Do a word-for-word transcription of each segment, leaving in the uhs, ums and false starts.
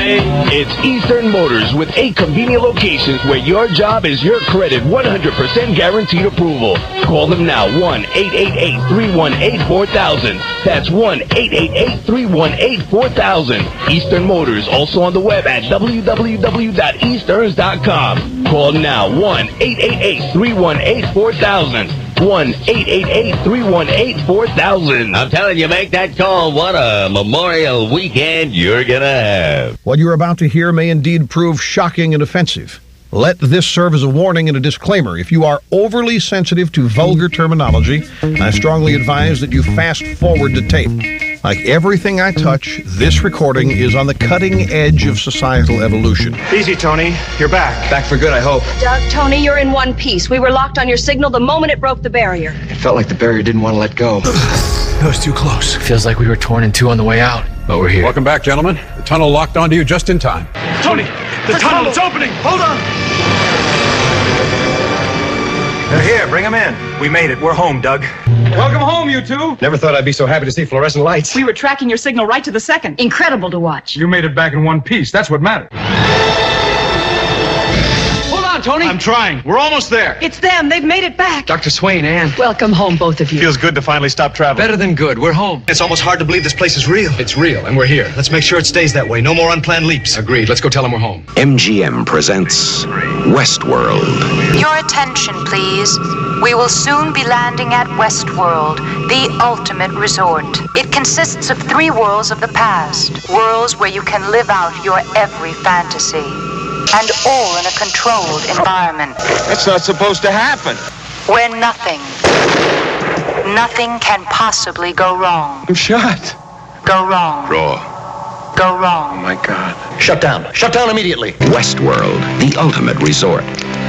say? It's Eastern Motors with eight convenient locations where your job is your credit, one hundred percent guaranteed approval. Call them now, one eight eight eight, three one eight, four thousand. That's one eight eight eight, three one eight, four thousand. Eastern Motors, also on the web at w w w dot easterns dot com. Call now, one eight eight eight, three one eight, four thousand. one eight eight eight, three one eight, four thousand. I'm telling you, make that call. What a Memorial weekend you're going to have. What you're about to hear may indeed prove shocking and offensive. Let this serve as a warning and a disclaimer. If you are overly sensitive to vulgar terminology, I strongly advise that you fast forward the tape. Like everything I touch, this recording is on the cutting edge of societal evolution. Easy, Tony. You're back. Back for good, I hope. Doug, Tony, you're in one piece. We were locked on your signal the moment it broke the barrier. It felt like the barrier didn't want to let go. It was too close. Feels like we were torn in two on the way out, but we're here. Welcome back, gentlemen. The tunnel locked onto you just in time. Tony, the, the tunnel is opening. Hold on. They're here. Bring them in. We made it. We're home, Doug. Welcome home, you two. Never thought I'd be so happy to see fluorescent lights. We were tracking your signal right to the second. Incredible to watch. You made it back in one piece. That's what mattered. Hold on, Tony. I'm trying. We're almost there. It's them. They've made it back. Doctor Swain, Ann. Welcome home, both of you. Feels good to finally stop traveling. Better than good. We're home. It's almost hard to believe this place is real. It's real, and we're here. Let's make sure it stays that way. No more unplanned leaps. Agreed. Let's go tell them we're home. M G M presents Westworld. Your attention, please. We will soon be landing at Westworld, the ultimate resort. It consists of three worlds of the past, worlds where you can live out your every fantasy, and all in a controlled environment. That's not supposed to happen. Where nothing, nothing can possibly go wrong. I'm shot. Go wrong. Raw. Go wrong. Oh, my God. Shut down. Shut down immediately. Westworld, the ultimate resort.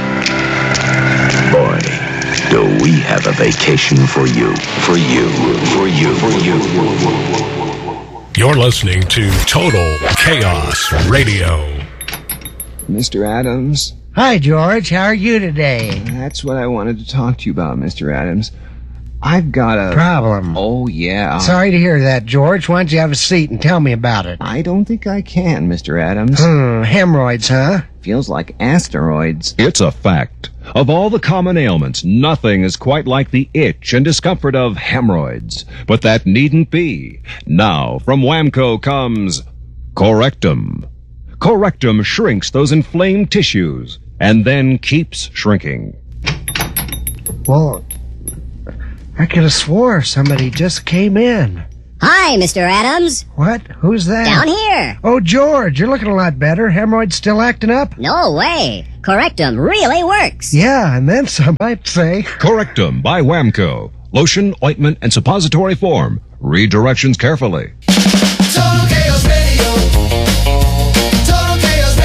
Boy, do we have a vacation for you, for you, for you, for you. You're listening to Total Chaos Radio. Mister Adams. Hi, George. How are you today? That's what I wanted to talk to you about, Mister Adams. I've got a... Problem. Oh, yeah. Sorry to hear that, George. Why don't you have a seat and tell me about it? I don't think I can, Mister Adams. Hmm, hemorrhoids, huh? Feels like asteroids. It's a fact. Of all the common ailments, nothing is quite like the itch and discomfort of hemorrhoids. But that needn't be. Now, from Whamco comes Correctum. Correctum shrinks those inflamed tissues and then keeps shrinking. Well, I could have swore somebody just came in. Hi, Mister Adams. What? Who's that? Down here. Oh, George, you're looking a lot better. Hemorrhoids still acting up? No way. Correctum really works. Yeah, and then some, I'd say. Correctum by Whamco. Lotion, ointment, and suppository form. Read directions carefully. Total Chaos Radio. Total Chaos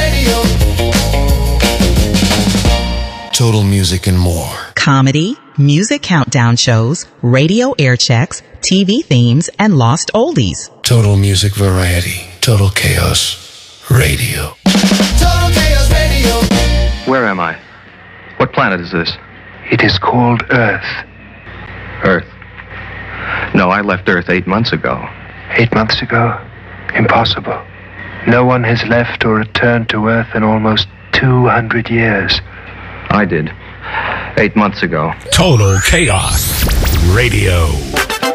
Radio. Total music and more. Comedy, music countdown shows, radio air checks, T V themes, and lost oldies. Total music variety. Total Chaos Radio. Total Chaos Radio. Where am I? What planet is this? It is called Earth. Earth? No, I left Earth eight months ago. Eight months ago? Impossible. No one has left or returned to Earth in almost two hundred years. I did. Eight months ago. Total Chaos Radio.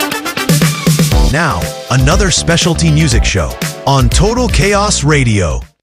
Now, another specialty music show on Total Chaos Radio.